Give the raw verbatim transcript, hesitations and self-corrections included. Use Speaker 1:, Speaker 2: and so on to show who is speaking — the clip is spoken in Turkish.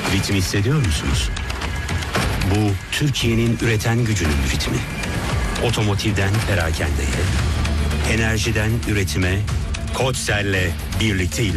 Speaker 1: Ritmi hissediyor musunuz? Bu Türkiye'nin üreten gücünün ritmi. Otomotivden perakendeye, enerjiden üretime, Koçser'le birlikte